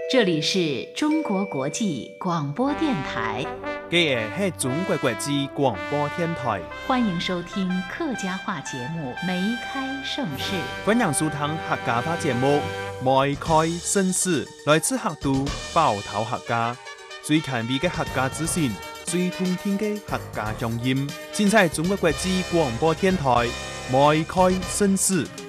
这里是中国国际广播电台， 这是中国国际广播电台， 欢迎收听客家话节目《梅开盛世》。 欢迎收听客家话节目《梅开盛世》，来自客都包头客家，最前卫的客家资讯，最通天的客家乡音，尽在中国国际广播电台《梅开盛世》。